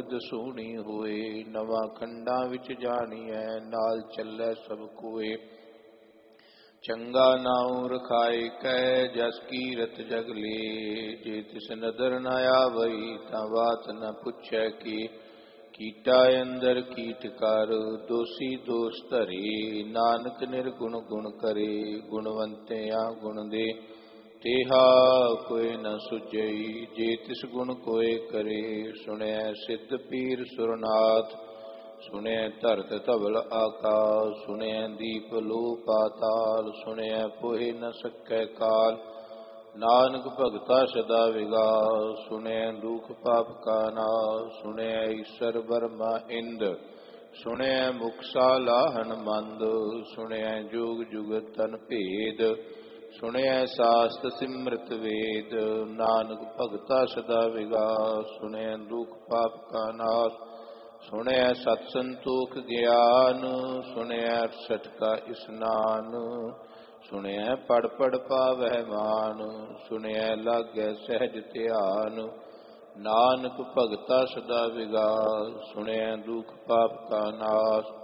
ਦਸੂਣੀ ਹੋਏ। ਨਵਾਂ ਖੰਡਾਂ ਵਿੱਚ ਜਾਣੀਐ ਨਾਲ ਚੱਲੈ ਸਭ ਕੋਏ। ਚੰਗਾ ਨਾਉ ਰਖਾਏ ਕੈ ਜਸ ਕੀਰਤ ਜਗ ਲੇ। ਜੇ ਤਿਸ ਨਦਰ ਨ ਆਵਈ ਤਾਂ ਬਾਤ ਨ ਪੁੱਛੈ ਕੀ। ਕੀਟਾ ਅੰਦਰ ਕੀਟ ਕਰ ਦੋਸੀ ਦੋਸ ਧਰੇ। ਨਾਨਕ ਨਿਰਗੁਣ ਗੁਣ ਕਰੇ ਗੁਣਵੰਤਿਆ ਗੁਣ ਦੇ। ਤੇਹਾ ਕੋਇ ਨ ਸੁਝਈ ਜੇ ਤਿਸ ਗੁਣ ਕੋਇ ਕਰੇ। ਸੁਣਿਐ ਸਿੱਧ ਪੀਰ ਸੁਰਨਾਥ ਸੁਣਿਐ ਧਰਤ ਧਵਲ ਆਕਾਸ। ਸੁਣਿਐ ਦੀਪ ਲੋ ਪਾਤਾਲ ਸੁਣਿਐ ਪੋਹਿ ਨ ਸਕੈ ਕਾਲ। ਨਾਨਕ ਭਗਤਾ ਸਦਾ ਵਿਗਾਸ ਸੁਣਿਐ ਦੁਖ ਪਾਪ ਕਾ ਨਾਸ। ਸੁਣਿਐ ਈਸਰ ਬਰਮਾ ਇੰਦ ਸੁਣਿਐ ਮੁਖ ਸਾਲਾਹਨ ਮੰਦ। ਸੁਣਿਐ ਜੋਗ ਜੁਗਤ ਤਨ ਭੇਦ ਸੁਣਿਐ ਸਾਸਤ ਸਿਮਰਤ ਵੇਦ। ਨਾਨਕ ਭਗਤਾ ਸਦਾ ਵਿਗਾਸ ਸੁਣਿਐ ਦੁਖ ਪਾਪ ਕਾ ਨਾਸ। ਸੁਣਿਐ ਸਤ ਸੰਤੋਖ ਗਿਆਨ ਸੁਣਿਐ 68 ਕਾ ਇਸਨਾਨ। ਸੁਣਿਐ ਪੜ ਪੜ ਪਾਵਹਿ ਮਾਨ ਸੁਣਿਐ ਲਾਗੈ ਸਹਿਜ ਧਿਆਨ। ਨਾਨਕ ਭਗਤਾ ਸਦਾ ਵਿਗਾਸ ਸੁਣਿਐ ਦੁਖ ਪਾਪ ਕਾ ਨਾਸ।